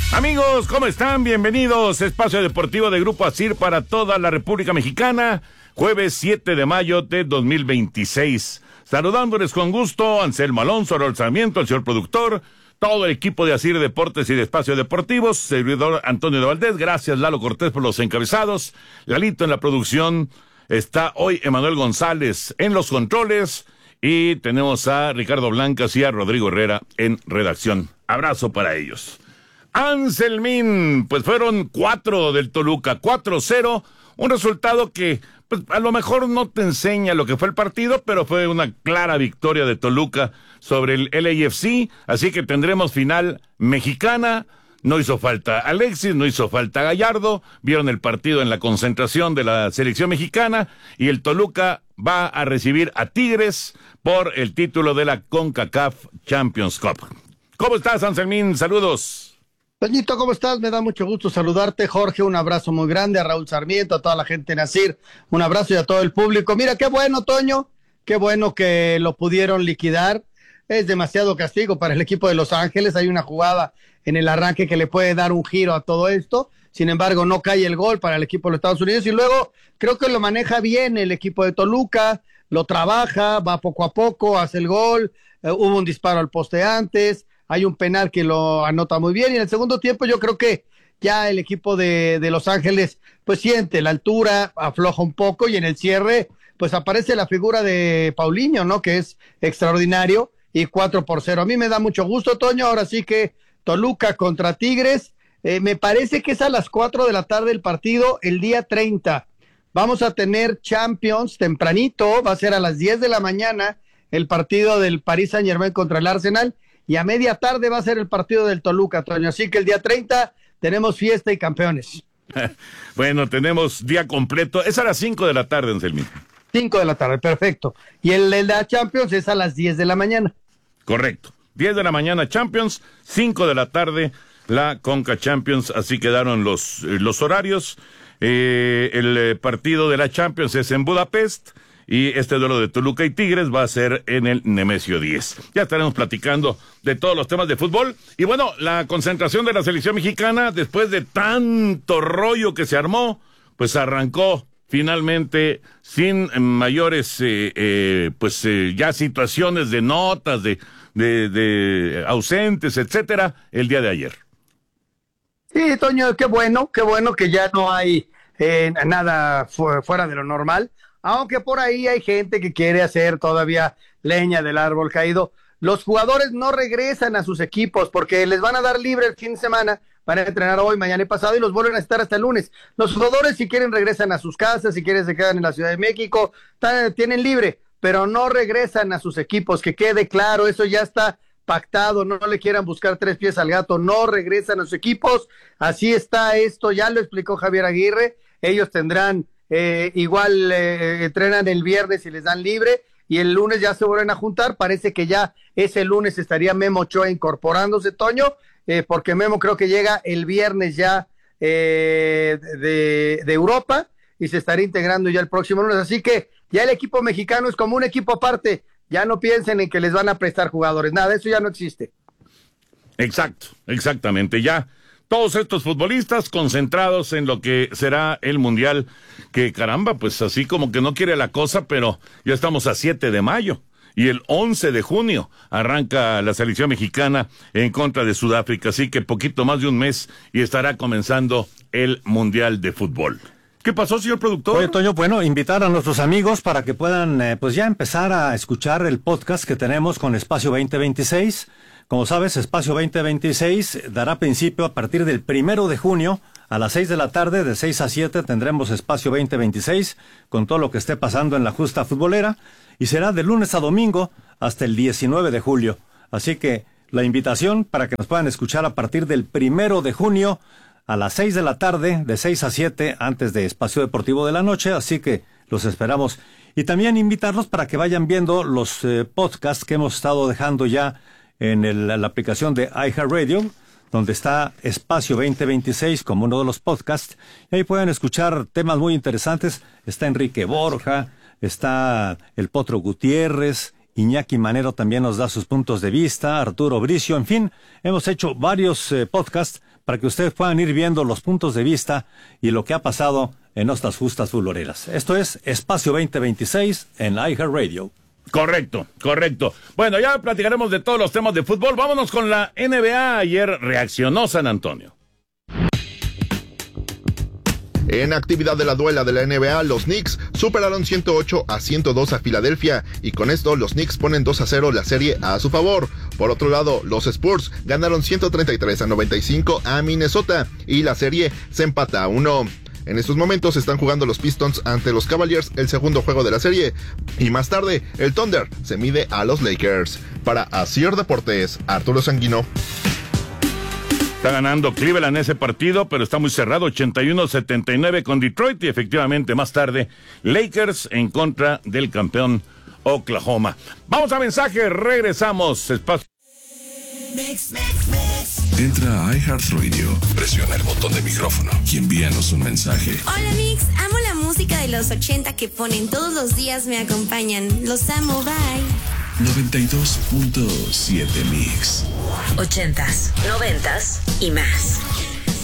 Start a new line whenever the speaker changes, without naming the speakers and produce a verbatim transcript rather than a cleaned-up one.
Amigos, ¿cómo están? Bienvenidos. Espacio Deportivo de Grupo Asir para toda la República Mexicana. Jueves siete de mayo de dos mil veintiséis. Saludándoles con gusto, Anselmo Alonso, Raúl Sarmiento, el señor productor, todo el equipo de Asir Deportes y de Espacio Deportivos, servidor Antonio de Valdés. Gracias, Lalo Cortés, por los encabezados. Lalito en la producción. Está hoy Emanuel González en los controles. Y tenemos a Ricardo Blancas y a Rodrigo Herrera en redacción. Abrazo para ellos. Anselmín, pues fueron cuatro del Toluca, cuatro cero, un resultado que pues a lo mejor no te enseña lo que fue el partido, pero fue una clara victoria de Toluca sobre el L A F C, así que tendremos final mexicana. No hizo falta Alexis, no hizo falta Gallardo, vieron el partido en la concentración de la selección mexicana y el Toluca va a recibir a Tigres por el título de la CONCACAF Champions Cup. ¿Cómo estás, Anselmín? Saludos.
Toñito, ¿cómo estás? Me da mucho gusto saludarte. Jorge, un abrazo muy grande. A Raúl Sarmiento, a toda la gente en Asir, un abrazo y a todo el público. Mira, qué bueno, Toño, qué bueno que lo pudieron liquidar. Es demasiado castigo para el equipo de Los Ángeles. Hay una jugada en el arranque que le puede dar un giro a todo esto. Sin embargo, no cae el gol para el equipo de los Estados Unidos. Y luego creo que lo maneja bien el equipo de Toluca, lo trabaja, va poco a poco, hace el gol. Eh, hubo un disparo al poste antes. Hay un penal que lo anota muy bien, y en el segundo tiempo yo creo que ya el equipo de, de Los Ángeles pues siente la altura, afloja un poco, y en el cierre pues aparece la figura de Paulinho, ¿no? Que es extraordinario, y cuatro por cero. A mí me da mucho gusto, Toño. Ahora sí que Toluca contra Tigres, eh, me parece que es a las cuatro de la tarde el partido, el día treinta. Vamos a tener Champions tempranito, va a ser a las diez de la mañana el partido del Paris Saint-Germain contra el Arsenal, y a media tarde va a ser el partido del Toluca, Toño. Así que el día treinta tenemos fiesta y campeones.
Bueno, tenemos día completo. Es a las cinco de la tarde, Anselmín.
cinco de la tarde, perfecto. Y el de la Champions es a las diez de la mañana.
Correcto. diez de la mañana Champions, cinco de la tarde la Conca Champions. Así quedaron los, los horarios. Eh, el eh, partido de la Champions es en Budapest. Y este duelo de Toluca y Tigres va a ser en el Nemesio diez. Ya estaremos platicando de todos los temas de fútbol. Y bueno, la concentración de la selección mexicana, después de tanto rollo que se armó, pues arrancó finalmente sin mayores, eh, eh, pues eh, ya situaciones de notas, de, de, de ausentes, etcétera, el día de ayer.
Sí, Toño, qué bueno, qué bueno que ya no hay eh, nada fu- fuera de lo normal. Aunque por ahí hay gente que quiere hacer todavía leña del árbol caído. Los jugadores no regresan a sus equipos porque les van a dar libre el fin de semana, van a entrenar hoy, mañana y pasado, y los vuelven a estar hasta el lunes. Los jugadores, si quieren, regresan a sus casas, si quieren se quedan en la Ciudad de México, están, tienen libre, pero no regresan a sus equipos, que quede claro, eso ya está pactado. No le quieran buscar tres pies al gato, no regresan a sus equipos. Así está esto, ya lo explicó Javier Aguirre. Ellos tendrán Eh, igual eh, entrenan el viernes y les dan libre, y el lunes ya se vuelven a juntar. Parece que ya ese lunes estaría Memo Ochoa incorporándose, Toño, eh, porque Memo creo que llega el viernes ya eh, de, de Europa, y se estaría integrando ya el próximo lunes. Así que ya el equipo mexicano es como un equipo aparte. Ya no piensen en que les van a prestar jugadores, nada, eso ya no existe.
Exacto, exactamente, ya todos estos futbolistas concentrados en lo que será el Mundial, que caramba, pues así como que no quiere la cosa, pero ya estamos a siete de mayo, y el once de junio arranca la selección mexicana en contra de Sudáfrica, así que poquito más de un mes y estará comenzando el Mundial de Fútbol. ¿Qué pasó, señor productor?
Oye, Toño, bueno, invitar a nuestros amigos para que puedan, eh, pues ya empezar a escuchar el podcast que tenemos con Espacio veinte veintiséis. Como sabes, Espacio veinte veintiséis dará principio a partir del primero de junio a las seis de la tarde, de seis a siete tendremos Espacio veinte veintiséis con todo lo que esté pasando en la justa futbolera, y será de lunes a domingo hasta el diecinueve de julio. Así que la invitación para que nos puedan escuchar a partir del primero de junio a las seis de la tarde, de seis a siete, antes de Espacio Deportivo de la Noche, así que los esperamos. Y también invitarlos para que vayan viendo los eh, podcasts que hemos estado dejando ya en el, la aplicación de iHeartRadio, donde está Espacio veinte veintiséis como uno de los podcasts, y ahí pueden escuchar temas muy interesantes. Está Enrique Borja, está el Potro Gutiérrez, Iñaki Manero también nos da sus puntos de vista, Arturo Bricio, en fin, hemos hecho varios eh, podcasts para que ustedes puedan ir viendo los puntos de vista y lo que ha pasado en nuestras justas futboleras. Esto es Espacio veinte veintiséis en iHeartRadio.
Correcto, correcto. Bueno, ya platicaremos de todos los temas de fútbol. Vámonos con la N B A. Ayer reaccionó San Antonio.
En actividad de la duela de la N B A, los Knicks superaron ciento ocho a ciento dos a Filadelfia y con esto los Knicks ponen dos a cero la serie a su favor. Por otro lado, los Spurs ganaron ciento treinta y tres a noventa y cinco a Minnesota y la serie se empata a uno. En estos momentos están jugando los Pistons ante los Cavaliers el segundo juego de la serie y más tarde el Thunder se mide a los Lakers. Para Asir Deportes, Arturo Sanguino.
Está ganando Cleveland ese partido, pero está muy cerrado, ochenta y uno a setenta y nueve con Detroit y efectivamente más tarde Lakers en contra del campeón Oklahoma. Vamos a mensaje, regresamos. Espacio.
Mix, mix, mix. Entra a iHeartRadio, presiona el botón de micrófono y envíanos un mensaje.
Hola Mix, amo la música de los ochenta que ponen todos los días, me acompañan. Los amo, bye.
noventa y dos punto siete Mix.
Ochentas, noventas y más.